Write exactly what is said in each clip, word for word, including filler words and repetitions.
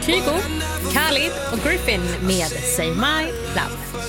Kygo, Khalid och Griffin med Save My Love.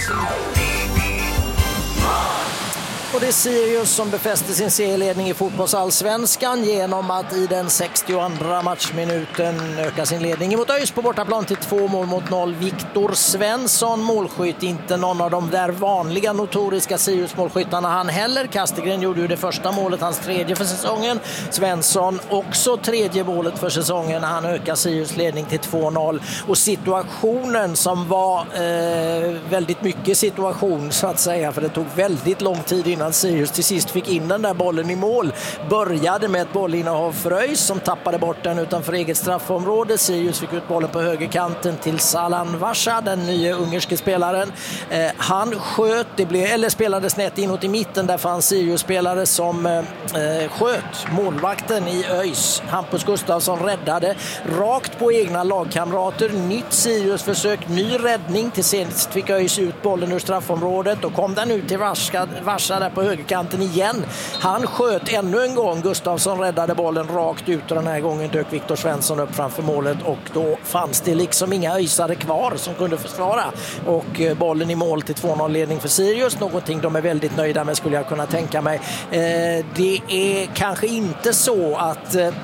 Och det är Sirius som befäster sin serieledning i fotbollsallsvenskan genom att i den sextioandra matchminuten öka sin ledning mot ÖIS på bortaplan till två mål mot noll. Viktor Svensson, målskytt, inte någon av de där vanliga notoriska Sirius-målskyttarna han heller. Kastegren gjorde ju det första målet, hans tredje för säsongen. Svensson också tredje målet för säsongen när han ökar Sirius ledning till två noll. Och situationen som var eh, väldigt mycket situation så att säga, för det tog väldigt lång tid innan Sirius till sist fick in den där bollen i mål. Började med ett bollinnehav för ÖIS som tappade bort den utanför eget straffområde. Sirius fick ut bollen på högerkanten till Salan Vasha, den nya ungerske spelaren. Eh, han sköt, det blev, eller spelade snett inåt i mitten, där fanns Sirius-spelare som eh, sköt målvakten i ÖIS. Hampus Gustafsson räddade rakt på egna lagkamrater. Nytt Sirius-försök, ny räddning. Till senast fick ÖIS ut bollen ur straffområdet och kom den ut till Vasha, Vasha där på högerkanten igen. Han sköt ännu en gång. Gustafsson räddade bollen rakt ut och den här gången dök Viktor Svensson upp framför målet och då fanns det liksom inga öisare kvar som kunde försvara. Och bollen i mål till två noll-ledning för Sirius. Någonting de är väldigt nöjda med, skulle jag kunna tänka mig. Eh, det är kanske inte så att eh,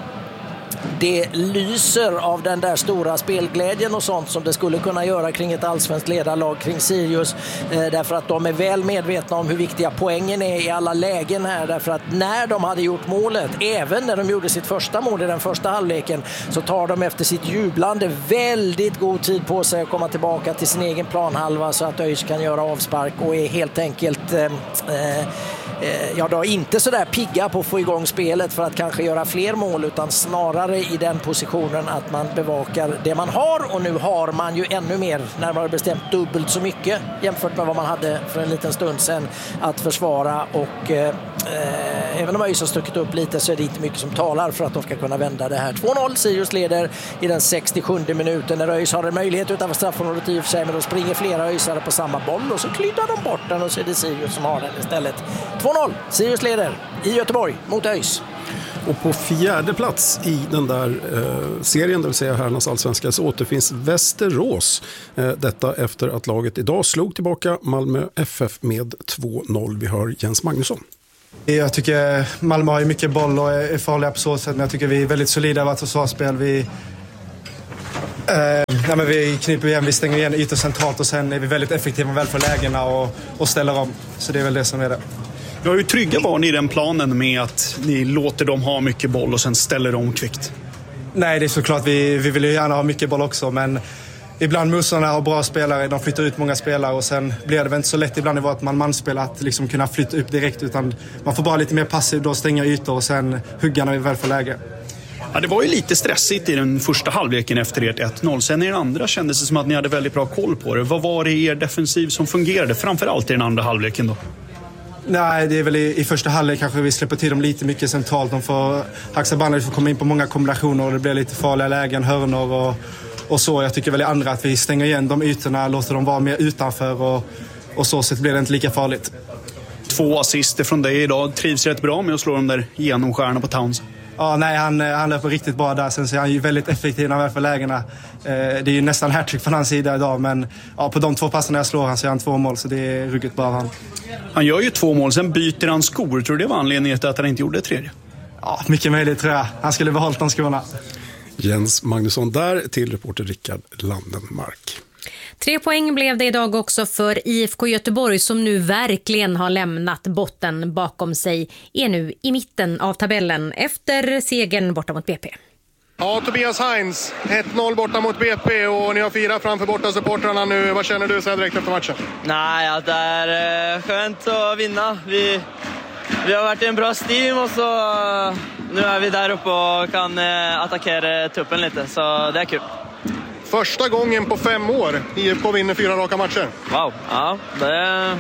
det lyser av den där stora spelglädjen och sånt som det skulle kunna göra kring ett allsvenskt ledarlag kring Sirius, eh, därför att de är väl medvetna om hur viktiga poängen är i alla lägen här, därför att när de hade gjort målet, även när de gjorde sitt första mål i den första halvleken, så tar de efter sitt jublande väldigt god tid på sig att komma tillbaka till sin egen planhalva så att ÖIS kan göra avspark och är helt enkelt eh, eh, ja, då inte så där pigga på att få igång spelet för att kanske göra fler mål, utan snarare i den positionen att man bevakar det man har, och nu har man ju ännu mer, närmare bestämt dubbelt så mycket jämfört med vad man hade för en liten stund sedan att försvara. Och eh, även om ÖIS har stuckit upp lite så är det inte mycket som talar för att de ska kunna vända det här. två noll, Sirius leder i den sextiosjunde minuten när ÖIS har en möjlighet utanför straffområdet i och för sig, men då springer flera ÖISare på samma boll och så kryddar de bort den och så är det Sirius som har den istället. två noll, Sirius leder i Göteborg mot ÖIS. Och på fjärde plats i den där eh, serien, det vill säga herrarnas allsvenska, så återfinns Västerås. Eh, detta efter att laget idag slog tillbaka Malmö F F med två noll. Vi hör Jens Magnusson. Jag tycker Malmö har mycket boll och är farliga på så sätt, men jag tycker vi är väldigt solida i vårt försvarsspel. Vi, eh, ja, men vi kniper igen, vi stänger igen ytor centralt och sen är vi väldigt effektiva väl för lägena och, och ställer om. Så det är väl det som är det. Du har ju trygga barn i den planen med att ni låter dem ha mycket boll och sen ställer dem kvickt. Nej, det är såklart. Vi, vi vill ju gärna ha mycket boll också, men ibland motståndarna har bra spelare, de flyttar ut många spelare och sen blir det väl inte så lätt ibland i vårt man-man-spel att liksom kunna flytta upp direkt, utan man får bara lite mer passiv då, stänga ytor och sen hugga när vi väl får läge. Ja, det var ju lite stressigt i den första halvleken efter ert ett noll. Sen i den andra kändes det som att ni hade väldigt bra koll på det. Vad var det i er defensiv som fungerade, framförallt i den andra halvleken då? Nej, det är väl i, i första halvlek kanske vi släpper till dem lite mycket centralt. De får, Haksabanovic får komma in på många kombinationer och det blir lite farliga lägen, hörnor och, och så. Jag tycker väl i andra att vi stänger igen de ytorna, låter dem vara mer utanför och, och så sätt blir det inte lika farligt. Två assister från dig idag. Trivs rätt bra med att slå de där genomskärna på Towns? Ja, nej, han, han löper riktigt bra där. Sen så är han ju väldigt effektiv när han är för lägena. Eh, det är ju nästan hattrick från hans sida idag, men ja, på de två passarna jag slår han så är han två mål, så det är ruggigt bra av han. Han gör ju två mål, sen byter han skor. Tror du det var anledningen till att han inte gjorde ett tredje? Ja, mycket möjligt tror jag. Han skulle behållit de skorna. Jens Magnusson där till reporter Rickard Landenmark. Tre poäng blev det idag också för I F K Göteborg, som nu verkligen har lämnat botten bakom sig, är nu i mitten av tabellen efter segern borta mot B P. Ja, Tobias Heinz, ett noll borta mot B P och ni har fyra framför borta supportrarna nu. Vad känner du så här direkt efter matchen? Nej, ja, det är skönt att vinna. Vi, vi har varit i en bra steam och så nu är vi där uppe och kan attackera tuppen lite, så det är kul. Första gången på fem år I F K vinner fyra raka matcher. Wow, ja, det är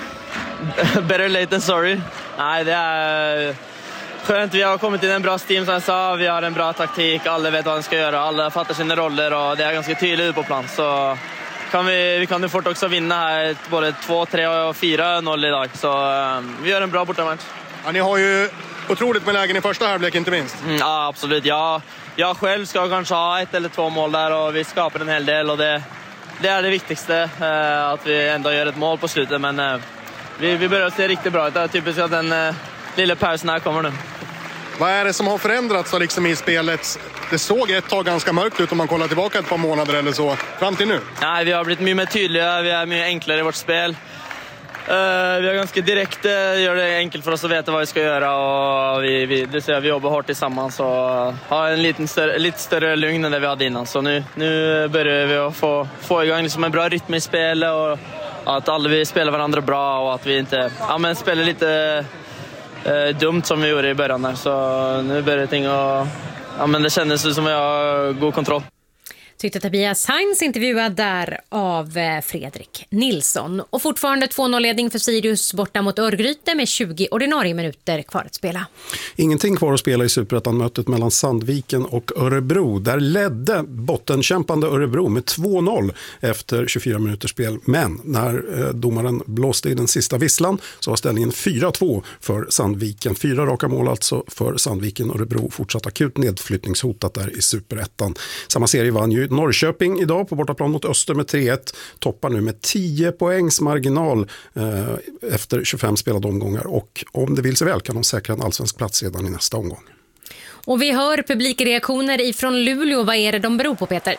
better late than sorry. Nej, det är skönt. Vi har kommit in en bra team som jag sa. Vi har en bra taktik, alla vet vad de ska göra. Alla fattar sina roller och det är ganska tydligt på plan. Så kan vi, vi kan ju fort också vinna här både två, tre och fyra noll idag. Så um, vi gör en bra bortamatch. Ja, ni har ju otroligt med lägen i första halvlek inte minst. Mm, ja, absolut. Jag, jag själv ska kanske ha ett eller två mål där och vi skapar en hel del och det, det är det viktigaste, eh, att vi ändå gör ett mål på slutet, men eh, vi, vi börjar se riktigt bra ut. Det är typiskt att den eh, lilla pausen här kommer nu. Vad är det som har förändrats liksom i spelet? Det såg ett tag ganska mörkt ut om man kollar tillbaka ett par månader eller så, fram till nu. Nej, vi har blivit mycket mer tydliga, vi är mycket enklare i vårt spel. Uh, vi är ganska direkt, uh, gör det enkelt för oss att veta vad vi ska göra och vi, vi, det ser jag, vi jobbar hårt tillsammans och uh, har en liten större, lite större lugn än det vi hade innan. Så nu, nu börjar vi att få, få igång liksom en bra rytm i spelet och att alla vi spelar varandra bra och att vi inte ja, men spelar lite uh, dumt som vi gjorde i början där. Så nu börjar ting att, ja, men det kändes som att vi har god kontroll. Tyckte Tobias Heinz, intervjuad där av Fredrik Nilsson. Och fortfarande två noll-ledning för Sirius borta mot Örgryte med tjugo ordinarie minuter kvar att spela. Ingenting kvar att spela i Superettan-mötet mellan Sandviken och Örebro. Där ledde bottenkämpande Örebro med två noll efter tjugofyra minuters spel. Men när eh, domaren blåste i den sista visslan så var ställningen fyra två för Sandviken. Fyra raka mål alltså för Sandviken. Örebro fortsatt akut nedflyttningshotat där i Superettan. Samma serie vann ju Norrköping idag på bortaplan mot Öster med tre ett. Toppar nu med tio poängs marginal eh, efter tjugofem spelade omgångar. Och om det vill sig väl kan de säkra en allsvensk plats redan i nästa omgång. Och vi hör publikreaktioner ifrån Luleå. Vad är det de beror på, Peter?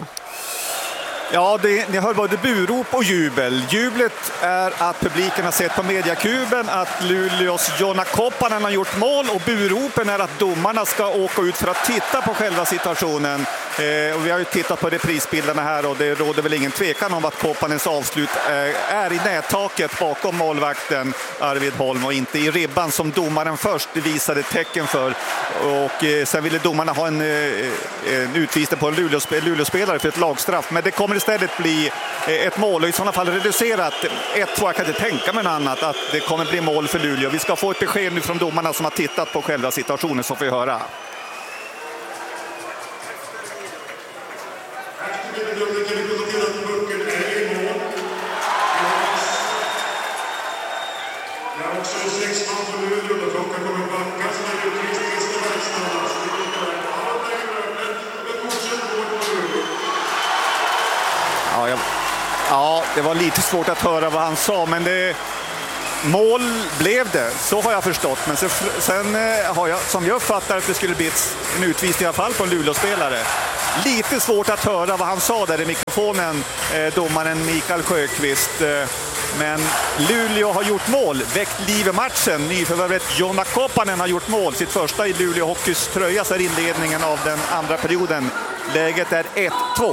Ja, det, ni hör både burop och jubel. Jublet är att publiken har sett på mediakuben att Luleås Jonna Koppanen har gjort mål och buropen är att domarna ska åka ut för att titta på själva situationen. Eh, och vi har ju tittat på reprisbilderna här och det råder väl ingen tvekan om att Koppanens avslut eh, är i nättaket bakom målvakten Arvid Holm och inte i ribban som domaren först visade tecken för. Och eh, sen ville domarna ha en, eh, en utvisning på en Luleå-spelare för ett lagstraff. Men det kommer istället bli ett mål och i sådana fall reducerat. Ett tror jag kan inte tänka mig något annat att det kommer bli mål för Luleå. Vi ska få ett besked nu från domarna som har tittat på själva situationen så får vi höra. Ja, jag, ja, det var lite svårt att höra vad han sa, men det, mål blev det, så har jag förstått. Men sen, sen har jag, som jag fattar att det skulle bli en utvisning i alla fall på en Luleå-spelare. Lite svårt att höra vad han sa där i mikrofonen, eh, domaren Mikael Sjöqvist. Eh, men Luleå har gjort mål, väckt liv i matchen. Nyförvärvet Jonna Koppanen har gjort mål, sitt första i Luleå Hockeys tröja så är inledningen av den andra perioden. Läget är ett två.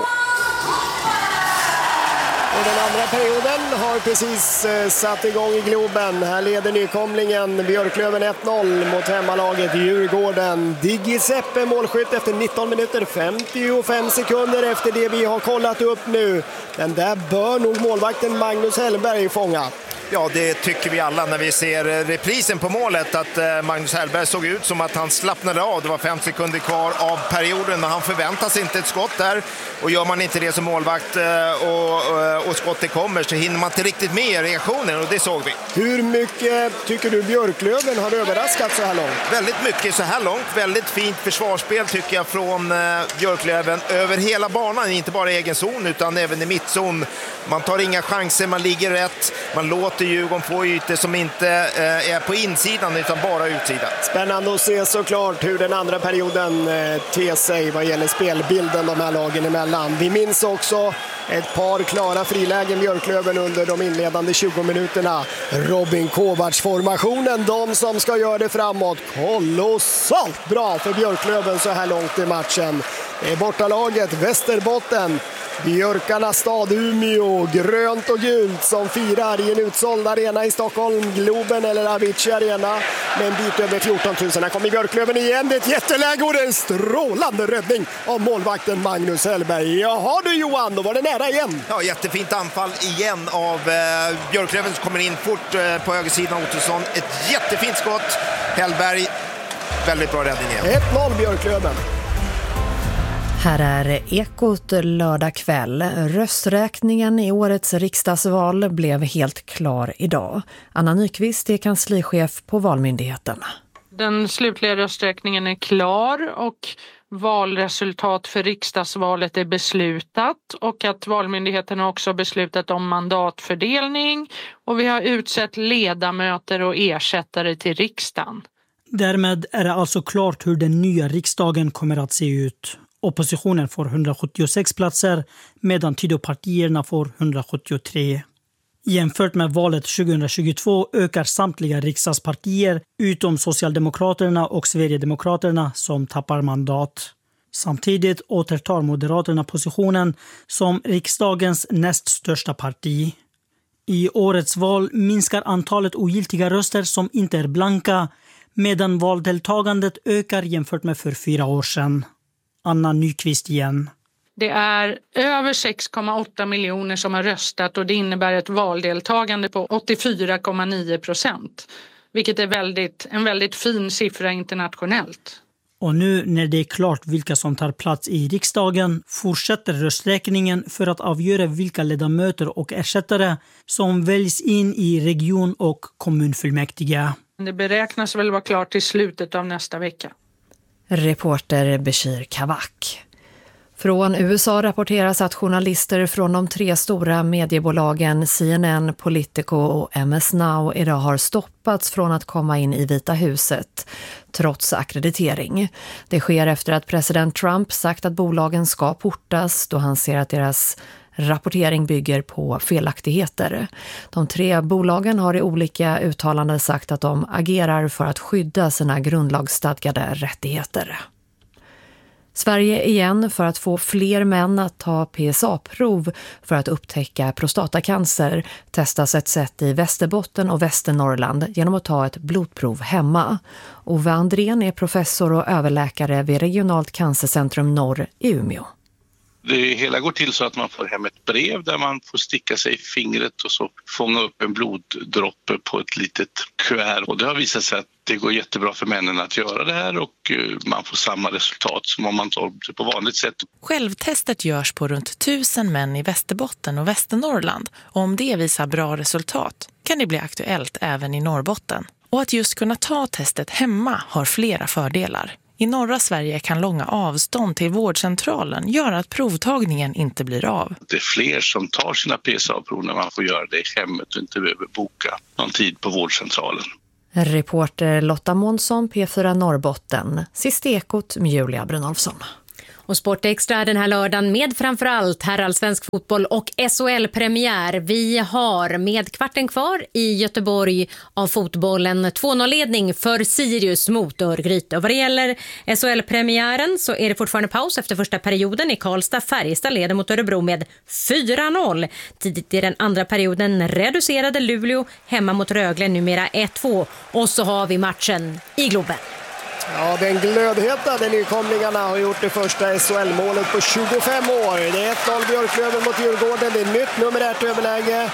Och den andra perioden har precis eh, satt igång i Globen. Här leder nykomlingen Björklöven ett noll mot hemmalaget Djurgården. Diggi Seppe målskytt efter nitton minuter femtiofem sekunder efter det vi har kollat upp nu. Den där bör nog målvakten Magnus Hellberg fånga. Ja, det tycker vi alla när vi ser reprisen på målet att Magnus Hellberg såg ut som att han slappnade av. Det var fem sekunder kvar av perioden men han förväntar sig inte ett skott där. Och gör man inte det som målvakt och, och skottet kommer så hinner man inte riktigt med i reaktionen och det såg vi. Hur mycket tycker du Björklöven har överraskat så här långt? Väldigt mycket så här långt. Väldigt fint försvarsspel tycker jag från Björklöven över hela banan. Inte bara i egen zon utan även i mittzon. Man tar inga chanser, man ligger rätt. Man låter Djurgården få ytor som inte eh, är på insidan utan bara utsidan. Spännande att se såklart hur den andra perioden eh, ter sig vad gäller spelbilden de här lagen emellan. Vi minns också ett par klara frilägen Björklöven under de inledande tjugo minuterna. Robin Kovacs-formationen, de som ska göra det framåt. Kolossalt bra för Björklöven så här långt i matchen. Det är bortalaget Västerbotten. Björkarnas stad Umeå, grönt och gult som firar i en utsåld arena i Stockholm, Globen eller Avicii Arena med en bit över fjorton tusen. Här kommer Björklöven igen, det är ett jätteläge och det är en strålande räddning av målvakten Magnus Hellberg. Jaha du Johan, då var det nära igen. Ja, jättefint anfall igen av eh, Björklöven som kommer in fort eh, på högersidan Ottosson. Ett jättefint skott, Hellberg, väldigt bra räddning igen. ett noll Björklöven. Här är Ekot lördag kväll. Rösträkningen i årets riksdagsval blev helt klar idag. Anna Nyqvist är kanslichef på Valmyndigheten. Den slutliga rösträkningen är klar och valresultat för riksdagsvalet är beslutat och att Valmyndigheten har också beslutat om mandatfördelning och vi har utsett ledamöter och ersättare till riksdagen. Därmed är det alltså klart hur den nya riksdagen kommer att se ut. Oppositionen får hundrasjuttiosex platser medan Tidöpartierna får hundrasjuttiotre. Jämfört med valet tjugohundratjugotvå ökar samtliga riksdagspartier utom Socialdemokraterna och Sverigedemokraterna som tappar mandat. Samtidigt återtar Moderaterna positionen som riksdagens näst största parti. I årets val minskar antalet ogiltiga röster som inte är blanka medan valdeltagandet ökar jämfört med för fyra år sedan. Anna Nyqvist igen. Det är över sex komma åtta miljoner som har röstat och det innebär ett valdeltagande på åttiofyra komma nio procent. Vilket är väldigt, en väldigt fin siffra internationellt. Och nu när det är klart vilka som tar plats i riksdagen fortsätter rösträkningen för att avgöra vilka ledamöter och ersättare som väljs in i region- och kommunfullmäktige. Det beräknas väl vara klart till slutet av nästa vecka. Reporter Bashir Kavak. Från U S A rapporteras att journalister från de tre stora mediebolagen C N N, Politico och M S Now idag har stoppats från att komma in i Vita huset, trots akkreditering. Det sker efter att president Trump sagt att bolagen ska portas då han ser att deras rapportering bygger på felaktigheter. De tre bolagen har i olika uttalanden sagt att de agerar för att skydda sina grundlagsstadgade rättigheter. Sverige igen för att få fler män att ta P S A-prov för att upptäcka prostatacancer testas ett sätt i Västerbotten och Västernorrland genom att ta ett blodprov hemma. Ove Andrén är professor och överläkare vid Regionalt cancercentrum Norr i Umeå. Det hela går till så att man får hem ett brev där man får sticka sig i fingret och så fånga upp en bloddroppe på ett litet kuvert. Och det har visat sig att det går jättebra för männen att göra det här och man får samma resultat som om man tar det på vanligt sätt. Självtestet görs på runt tusen män i Västerbotten och Västernorrland och om det visar bra resultat kan det bli aktuellt även i Norrbotten. Och att just kunna ta testet hemma har flera fördelar. I norra Sverige kan långa avstånd till vårdcentralen göra att provtagningen inte blir av. Det är fler som tar sina P S A-prov när man får göra det i hemmet och inte behöver boka någon tid på vårdcentralen. Reporter Lotta Månsson, P fyra Norrbotten. Sist Ekot med Julia Brynolfsson. Och Sportextra den här lördagen med framförallt herrallsvensk fotboll och S H L-premiär. Vi har med kvarten kvar i Göteborg av fotbollen två noll-ledning för Sirius mot Örgryte. Och vad det gäller S H L-premiären så är det fortfarande paus efter första perioden i Karlstad. Färjestad leder mot Örebro med fyra noll. Tidigt i den andra perioden reducerade Luleå hemma mot Rögle numera ett två. Och så har vi matchen i Globen. Ja, den glödheta nykomlingarna har gjort det första S H L-målet på tjugofem år. Det är ett noll Björklöven mot Djurgården. Det är nytt numerärt överläge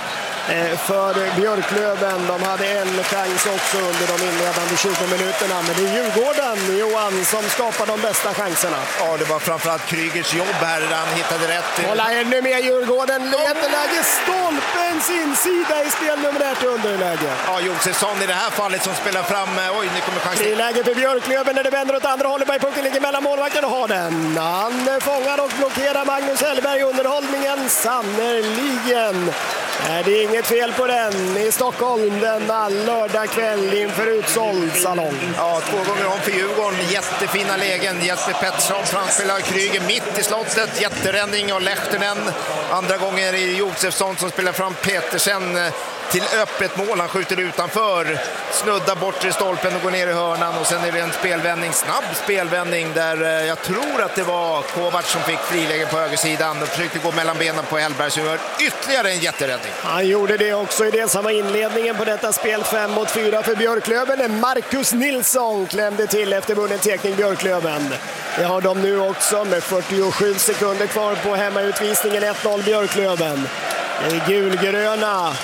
för Björklöven. De hade en chans också under de inledande tjugo minuterna. Men det är Djurgården, Johan, som skapar de bästa chanserna. Ja, det var framförallt Krygers jobb här där han hittade rätt. Hålla ännu mer Djurgården. Jätteläge, stolpens insida i spel numerärt underläge. Ja, Josefsson i det här fallet som spelar fram. Oj, nu kommer chansen. Det är läge för Björklöven när det vänder åt andra hållet. Bergpunkten ligger mellan målvakten och har den. Han fångar och blockerar Magnus Hellberg i underhållningen. Sannerligen. Det är inget fel på den i Stockholm denna lördag kväll inför utsåld salong. Ja, två gånger om för Djurgården. Jättefina lägen. Jesper Pettersson framspelar Kryger mitt i slottet. Jätteräddning av Lehtinen. Andra gånger är det Josefsson som spelar fram Petersen till öppet mål. Han skjuter utanför, snuddar bort i stolpen och går ner i hörnan. Och sen är det en spelvändning, snabb spelvändning där jag tror att det var Kovac som fick friläge på högersidan och försökte gå mellan benen på Hellberg. Så gör ytterligare en jätteräddning. Han gjorde det också i det som var inledningen på detta spel fem mot fyra för Björklöven. Marcus Nilsson klämde till efter vunnen tekning Björklöven. Det har de nu också med fyrtiosju sekunder kvar på hemmautvisningen. ett noll Björklöven. Det är gulgröna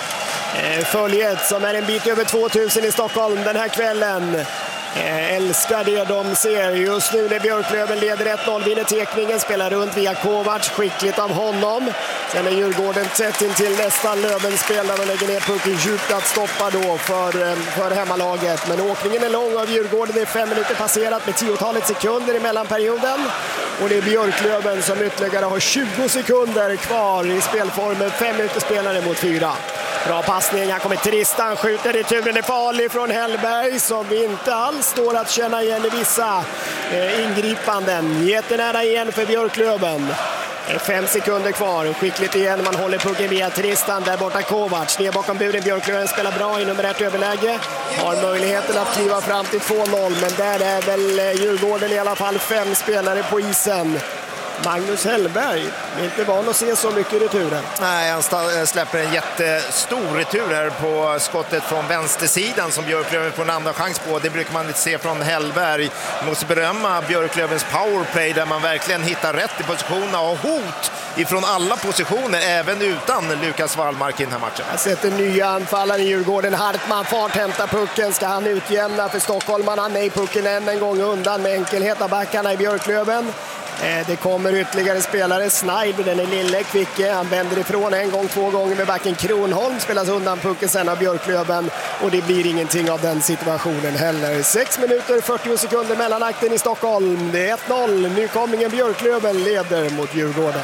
följet som är en bit över tvåtusen i Stockholm den här kvällen. Älskar det de ser. Just nu när Björklöven leder ett noll vinner tekningen, spelar runt via Kovac, skickligt av honom. Sen är Djurgården tätt in till nästan Lövenspelaren och lägger ner pucken djupt att stoppa då för, för hemmalaget. Men åkningen är lång av Djurgården. Det är fem minuter passerat med tiotalet sekunder i mellanperioden. Och det är Björklöven som ytterligare har tjugo sekunder kvar i spelformen. Fem minuter spelare mot fyra. Bra passning, här kommer Tristan, skjuter returen är farlig från Hellberg som inte alls står att känna igen i vissa eh, ingripanden. Jättenära igen för Björklöven. Fem sekunder kvar, skickligt igen, man håller pucken via Tristan, där borta Kovacs, ner bakom buren, Björklöven spelar bra i nummer ett överläge, har möjligheten att kliva fram till två noll, men där är väl Djurgården i alla fall fem spelare på isen. Magnus Hellberg är inte van att se så mycket i returen. Nej, han släpper en jättestor retur här på skottet från vänstersidan som Björklöven får en andra chans på. Det brukar man inte se från Hellberg. Man måste berömma Björklövens powerplay där man verkligen hittar rätt i positionerna och hot ifrån alla positioner, även utan Lukas Wallmark i den här matchen. Jag sätter nya anfallare i Djurgården. Hartman fart, hämtar pucken. Ska han utjämna för stockholmarna? Nej, pucken än en gång undan med enkelhet av backarna i Björklöven. Det kommer ytterligare spelare. Snyder, den är lille Kvicke. Han vänder ifrån en gång, två gånger med backen. Kronholm spelas undan pucken sen av Björklöven. Och det blir ingenting av den situationen heller. sex minuter, fyrtio sekunder mellanakten i Stockholm. Det är ett noll. Nykomlingen Björklöven leder mot Djurgården.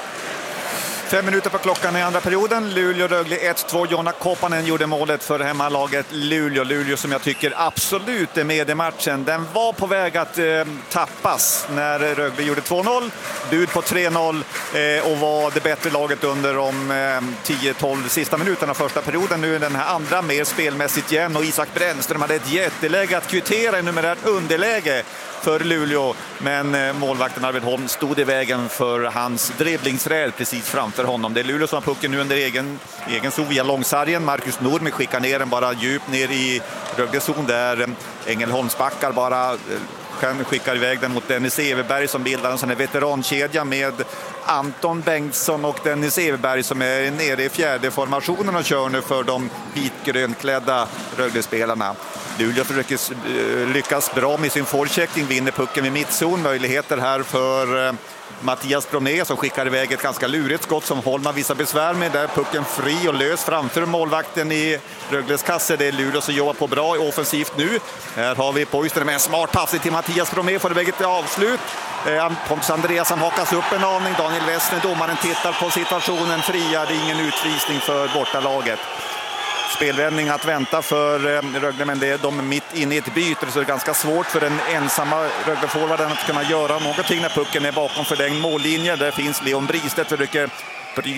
Fem minuter på klockan i andra perioden. Luleå-Rögle ett två. Jonna Koppanen gjorde målet för hemmalaget Luleå. Luleå som jag tycker absolut är med i matchen. Den var på väg att eh, tappas när Rögle gjorde två noll. Bud på tre noll eh, och var det bättre laget under de eh, tio tolv sista minuterna första perioden. Nu är den här andra mer spelmässigt jämn och Isak Brännström hade ett jätteläge att kvittera i numerärt underläge för Luleå, men eh, målvakten Arvid Holm stod i vägen för hans dribblingsräd precis framför honom. Det är Luleå som har pucken nu under egen, egen zon via långsargen. Marcus Nordmi skickar ner den bara djupt ner i Rögles zon där eh, Ängelholms backar bara eh, skickar iväg den mot Dennis Everberg som bildar en sån här veterankedja med Anton Bengtsson och Dennis Everberg som är nere i fjärde formationen och kör nu för de vitgrönklädda Rögle-spelarna. Luleå försöker lyckas bra med sin forechecking, vinner pucken vid mittzon. Möjligheter här för Mattias Bromé som skickar iväg ett ganska lurigt skott som Holma visar besvär med. Där pucken fri och lös framför målvakten i Rögles kasse. Det är Luleå som jobbar på bra offensivt nu. Här har vi Poister med en smart pass till Mattias Bromé för iväg ett avslut. Pontus Andreasson hakas upp en aning. Daniel Westner, domaren, tittar på situationen, fria. Det är ingen utvisning för bortalaget. Spelvändning att vänta för Rögle, men det är de mitt inne i ett byte, så det är ganska svårt för den ensamma Rögle-forwarden att kunna göra någonting när pucken är bakom för den mållinjen. Där finns Leon Bristedt, försöker